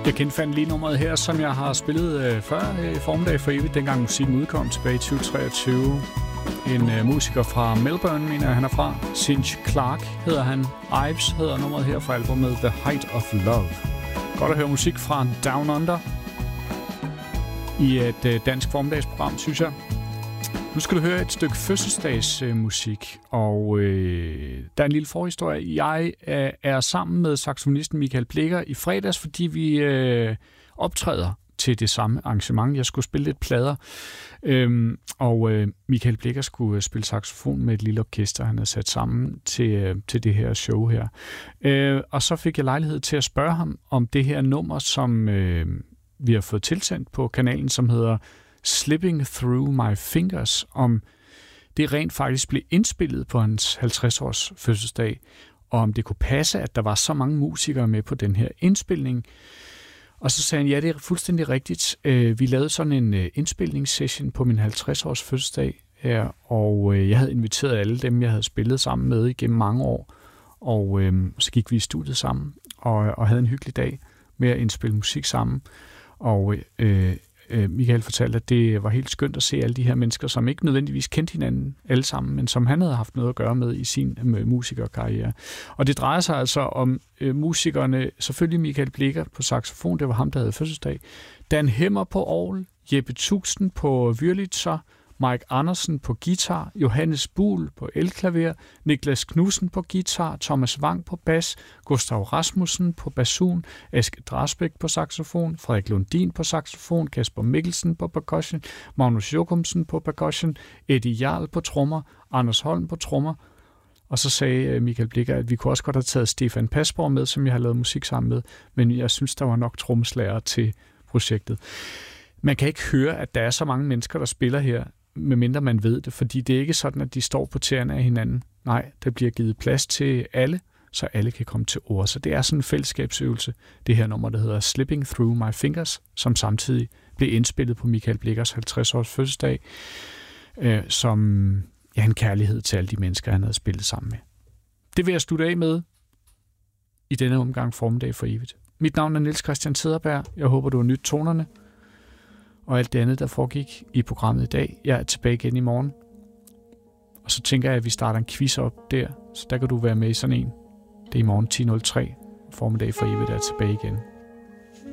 Jeg genfandt lige nummeret her, som jeg har spillet før i formiddag for evigt, dengang musikken udkom tilbage i 2023. En musiker fra Melbourne, mener jeg, han er fra. Cinch Clark hedder han. Ives hedder nummeret her fra albumet The Height of Love. Godt at høre musik fra Down Under i et dansk formiddagsprogram, synes jeg. Nu skal du høre et stykke fødselsdagsmusik, og der er en lille forhistorie. Jeg er sammen med saxofonisten Michael Blicher i fredags, fordi vi optræder til det samme arrangement. Jeg skulle spille lidt plader, og Michael Blicher skulle spille saxofon med et lille orkester, han havde sat sammen til det her show her. Og så fik jeg lejlighed til at spørge ham om det her nummer, som vi har fået tilsendt på kanalen, som hedder Slipping Through My Fingers, om det rent faktisk blev indspillet på hans 50-års fødselsdag, og om det kunne passe, at der var så mange musikere med på den her indspilning. Og så sagde han, ja, det er fuldstændig rigtigt. Vi lavede sådan en indspilningssession på min 50-års fødselsdag her, og jeg havde inviteret alle dem, jeg havde spillet sammen med igennem mange år, og så gik vi i studiet sammen og havde en hyggelig dag med at indspille musik sammen. Og Michael fortalte, at det var helt skønt at se alle de her mennesker, som ikke nødvendigvis kendte hinanden alle sammen, men som han havde haft noget at gøre med i sin musikerkarriere. Og det drejer sig altså om musikerne, selvfølgelig Michael Blicher på saxofon, det var ham, der havde fødselsdag, Dan Hemmer på orgel, Jeppe Tuxen på Wurlitzer, Mike Andersen på guitar, Johannes Buhl på elklaver, Niklas Knudsen på guitar, Thomas Wang på bas, Gustav Rasmussen på basun, Aske Drasbæk på saxofon, Frederik Lundin på saxofon, Kasper Mikkelsen på percussion, Magnus Jokumsen på percussion, Eddie Jarl på trommer, Anders Holm på trommer. Og så sagde Michael Blicher, at vi kunne også godt have taget Stefan Pasborg med, som jeg har lavet musik sammen med, men jeg synes, der var nok trommeslager til projektet. Man kan ikke høre, at der er så mange mennesker, der spiller her, medmindre man ved det, fordi det er ikke sådan, at de står på tæerne af hinanden. Nej, der bliver givet plads til alle, så alle kan komme til ord. Så det er sådan en fællesskabsøvelse, det her nummer, der hedder Slipping Through My Fingers, som samtidig blev indspillet på Michael Blichers 50-års fødselsdag, som en kærlighed til alle de mennesker, han havde spillet sammen med. Det vil jeg slutte af med i denne omgang formiddag for evigt. Mit navn er Niels Christian Cederberg. Jeg håber, du har nydt tonerne og alt det andet, der foregik i programmet i dag. Jeg er tilbage igen i morgen. Og så tænker jeg, at vi starter en quiz op der, så der kan du være med i sådan en. Det er i morgen 10.03. Formiddag for evigt er tilbage igen.